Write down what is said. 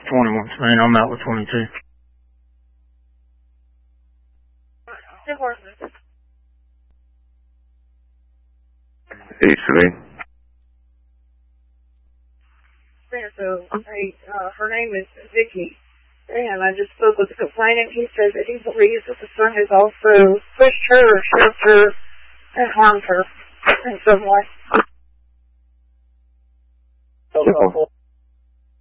21. Man, I'm out with 22. East City. So, her name is Vicky, and I just spoke with the complainant. He says that he believes that the son has also pushed her or shoved her and harmed her in some way. Yeah.